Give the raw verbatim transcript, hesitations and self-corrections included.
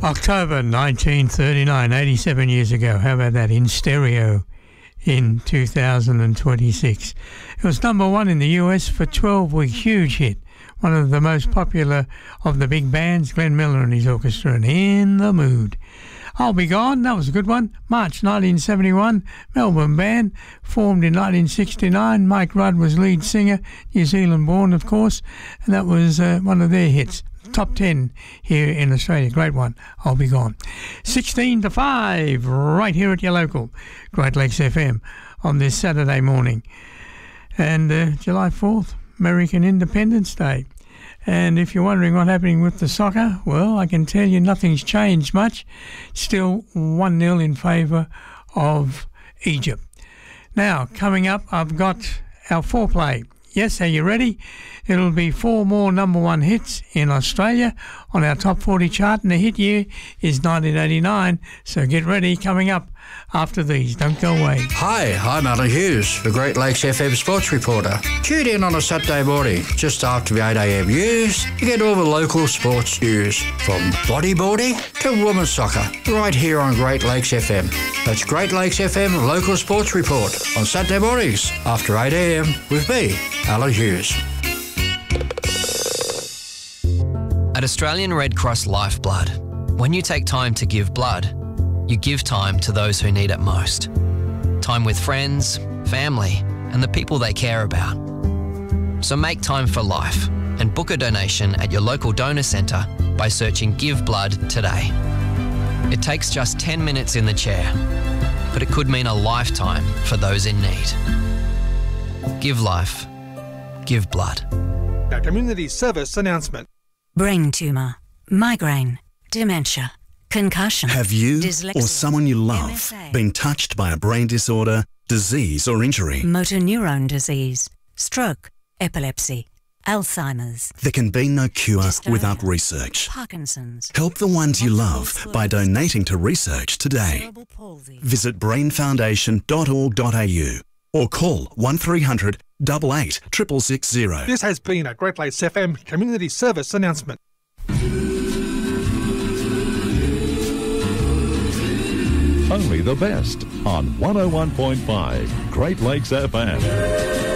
October nineteen thirty-nine, eighty-seven years ago. How about that? In stereo in two thousand twenty-six. It was number one in the U S for twelve weeks. Huge hit. One of the most popular of the big bands, Glenn Miller and his orchestra, and In the Mood. I'll Be Gone, that was a good one. March nineteen seventy-one, Melbourne band, formed in nineteen sixty-nine. Mike Rudd was lead singer, New Zealand born, of course, and that was uh, one of their hits. Top ten here in Australia. Great one. I'll Be Gone. sixteen to five, right here at your local Great Lakes F M on this Saturday morning. And uh, July fourth, American Independence Day. And if you're wondering what's happening with the soccer, well, I can tell you nothing's changed much. Still one nil in favour of Egypt. Now, coming up, I've got our foreplay. Yes, are you ready? It'll be four more number one hits in Australia on our top forty chart, and the hit year is nineteen eighty-nine. So get ready, coming up after these. Don't go away. Hi, I'm Alan Hughes, the Great Lakes F M sports reporter. Tune in on a Saturday morning, just after the eight a m news, to get all the local sports news, from bodyboarding to women's soccer, right here on Great Lakes F M. That's Great Lakes F M local sports report on Saturday mornings after eight a m with me, Alan Hughes. At Australian Red Cross Lifeblood, when you take time to give blood, you give time to those who need it most. Time with friends, family, and the people they care about. So make time for life and book a donation at your local donor centre by searching Give Blood today. It takes just ten minutes in the chair, but it could mean a lifetime for those in need. Give life. Give blood. A community service announcement. Brain tumour, migraine, dementia, concussion. Have you dyslexia, or someone you love M S A, been touched by a brain disorder, disease or injury? motor neuron disease, stroke, epilepsy, Alzheimer's. There can be no cure Dystonia, without research. Parkinson's. Help the ones you love by donating to research today. Cerebral palsy. Visit brain foundation dot org dot a u or call one three hundred, eight eight, six six six zero. This has been a Great Lakes F M community service announcement. Only the best on one oh one point five Great Lakes F M.